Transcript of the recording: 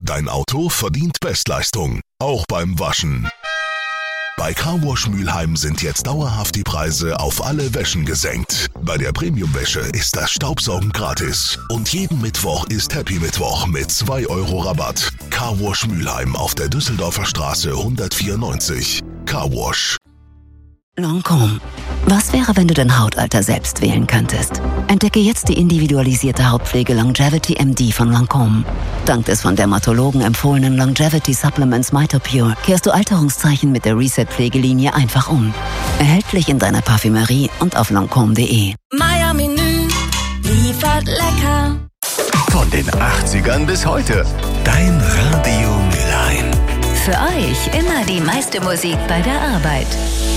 Dein Auto verdient Bestleistung, auch beim Waschen. Bei Carwash Mülheim sind jetzt dauerhaft die Preise auf alle Wäschen gesenkt. Bei der Premium-Wäsche ist das Staubsaugen gratis. Und jeden Mittwoch ist Happy Mittwoch mit 2 € Rabatt. Carwash Mülheim auf der Düsseldorfer Straße 194. Carwash. Lancôme. Was wäre, wenn du dein Hautalter selbst wählen könntest? Entdecke jetzt die individualisierte Hautpflege Longevity MD von Lancôme. Dank des von Dermatologen empfohlenen Longevity Supplements MitoPure kehrst du Alterungszeichen mit der Reset-Pflegelinie einfach um. Erhältlich in deiner Parfümerie und auf Lancôme.de. Meier Menü liefert lecker. Von den 80ern bis heute. Dein Radio Mülheim. Für euch immer die meiste Musik bei der Arbeit.